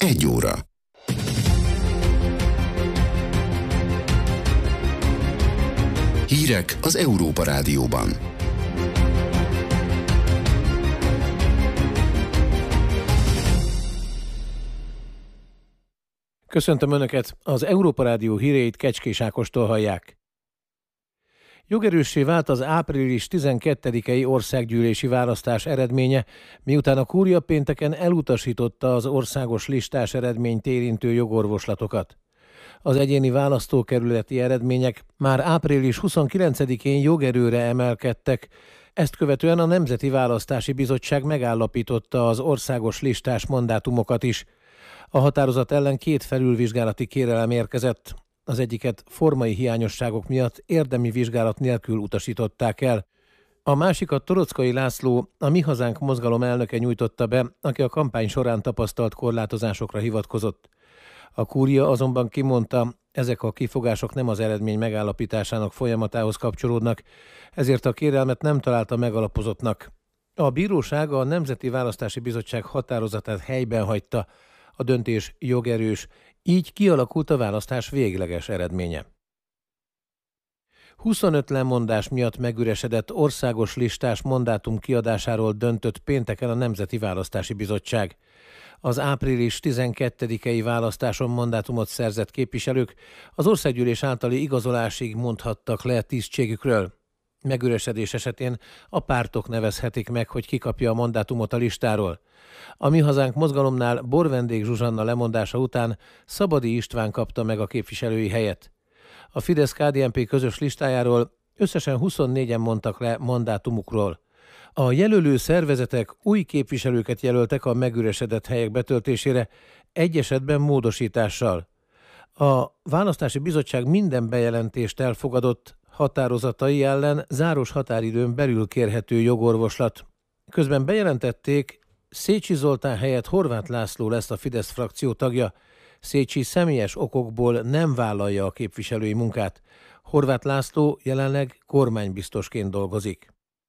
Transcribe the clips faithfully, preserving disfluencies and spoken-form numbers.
Egy óra. Hírek az Európa Rádióban. Köszöntöm Önöket, az Európa Rádió híreit Kecskés Ákostól hallják. Jogerőssé vált az április tizenkettedikei országgyűlési választás eredménye, miután a kúria pénteken elutasította az országos listás eredményt érintő jogorvoslatokat. Az egyéni választókerületi eredmények már április huszonkilencedikén jogerőre emelkedtek, ezt követően a Nemzeti Választási Bizottság megállapította az országos listás mandátumokat is. A határozat ellen két felülvizsgálati kérelem érkezett. Az egyiket formai hiányosságok miatt érdemi vizsgálat nélkül utasították el. A másikat Torockai László, a Mi Hazánk mozgalom elnöke nyújtotta be, aki a kampány során tapasztalt korlátozásokra hivatkozott. A kúria azonban kimondta, ezek a kifogások nem az eredmény megállapításának folyamatához kapcsolódnak, ezért a kérelmet nem találta megalapozottnak. A bíróság a Nemzeti Választási Bizottság határozatát helyben hagyta, a döntés jogerős, így kialakult a választás végleges eredménye. huszonöt lemondás miatt megüresedett országos listás mandátum kiadásáról döntött pénteken a Nemzeti Választási Bizottság. Az április tizenkettedikei választáson mandátumot szerzett képviselők az országgyűlés általi igazolásig mondhattak le tisztségükről. Megüresedés esetén a pártok nevezhetik meg, hogy ki kapja a mandátumot a listáról. A Mi Hazánk mozgalomnál Borvendék Zsuzsanna lemondása után Szabadi István kapta meg a képviselői helyet. A Fidesz-ká dé en pé közös listájáról összesen huszonnégyen mondtak le mandátumukról. A jelölő szervezetek új képviselőket jelöltek a megüresedett helyek betöltésére, egy esetben módosítással. A Választási Bizottság minden bejelentést elfogadott, határozatai ellen záros határidőn belül kérhető jogorvoslat. Közben bejelentették, Szécsi Zoltán helyett Horváth László lesz a Fidesz frakció tagja. Szécsi személyes okokból nem vállalja a képviselői munkát. Horváth László jelenleg kormánybiztosként dolgozik.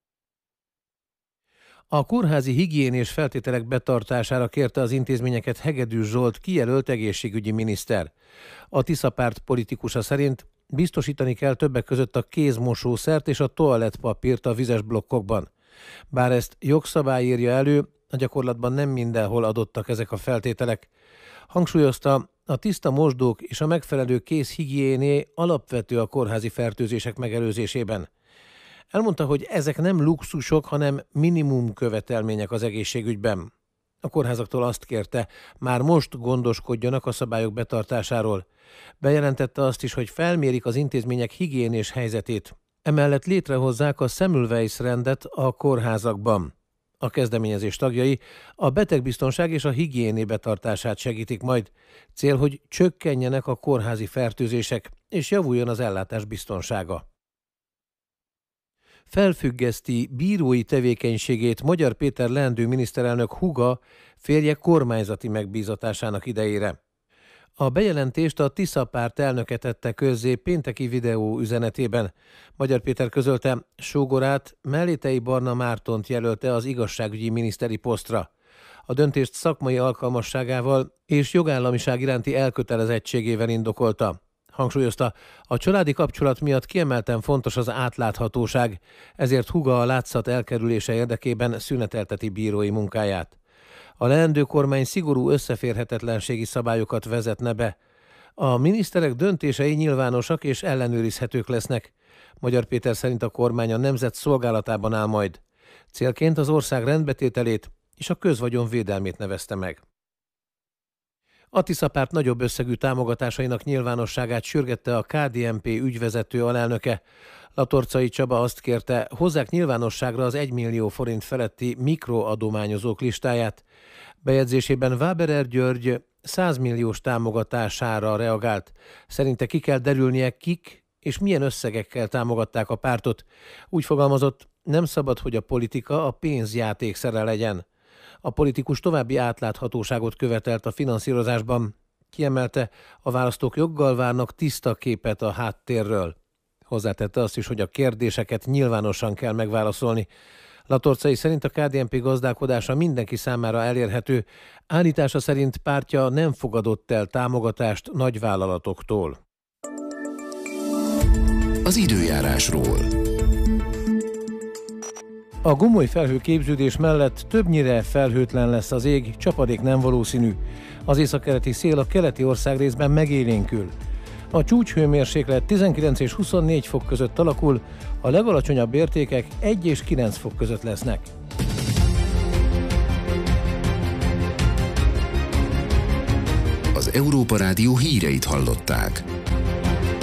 A kórházi higiénés feltételek betartására kérte az intézményeket Hegedűs Zsolt kijelölt egészségügyi miniszter. A Tisza párt politikusa szerint biztosítani kell többek között a kézmosószert és a toalettpapírt a vizes blokkokban. Bár ezt jogszabály írja elő, a gyakorlatban nem mindenhol adottak ezek a feltételek. Hangsúlyozta, a tiszta mosdók és a megfelelő kézhigiéné alapvető a kórházi fertőzések megelőzésében. Elmondta, hogy ezek nem luxusok, hanem minimum követelmények az egészségügyben. A kórházaktól azt kérte, már most gondoskodjanak a szabályok betartásáról. Bejelentette azt is, hogy felmérik az intézmények higiénés helyzetét. Emellett létrehozzák a Semmelweis rendet a kórházakban. A kezdeményezés tagjai a betegbiztonság és a higiéné betartását segítik majd. Cél, hogy csökkenjenek a kórházi fertőzések, és javuljon az ellátás biztonsága. Felfüggeszti bírói tevékenységét Magyar Péter leendő miniszterelnök húga férje kormányzati megbízatásának idejére. A bejelentést a Tisza párt elnöke tette közzé pénteki videó üzenetében. Magyar Péter közölte, sógorát, Mellétei Barna Mártont jelölte az igazságügyi miniszteri posztra. A döntést szakmai alkalmasságával és jogállamiság iránti elkötelezettségével indokolta. Hangsúlyozta, a családi kapcsolat miatt kiemelten fontos az átláthatóság, ezért húga a látszat elkerülése érdekében szünetelteti bírói munkáját. A leendő kormány szigorú összeférhetetlenségi szabályokat vezetne be. A miniszterek döntései nyilvánosak és ellenőrizhetők lesznek. Magyar Péter szerint a kormány a nemzet szolgálatában áll majd. Célként az ország rendbetételét és a közvagyon védelmét nevezte meg. A Tisza párt nagyobb összegű támogatásainak nyilvánosságát sürgette a ká dé en pé ügyvezető alelnöke. Latorcai Csaba azt kérte, hozzák nyilvánosságra az egymillió forint feletti mikroadományozók listáját. Bejegyzésében Waberer György száz milliós támogatására reagált. Szerinte ki kell derülnie, kik és milyen összegekkel támogatták a pártot. Úgy fogalmazott, nem szabad, hogy a politika a pénz játékszere legyen. A politikus további átláthatóságot követelt a finanszírozásban. Kiemelte, a választók joggal várnak tiszta képet a háttérről. Hozzátette azt is, hogy a kérdéseket nyilvánosan kell megválaszolni. Latorcai szerint a ká dé en pé gazdálkodása mindenki számára elérhető, állítása szerint pártja nem fogadott el támogatást nagyvállalatoktól. Az időjárásról. A gomoly felhőképződés mellett többnyire felhőtlen lesz az ég, csapadék nem valószínű. Az északkeleti szél a keleti országrészben megélénkül. A csúcshőmérséklet tizenkilenc és huszonnégy fok között alakul, a legalacsonyabb értékek egy és kilenc fok között lesznek. Az Európa Rádió híreit hallották.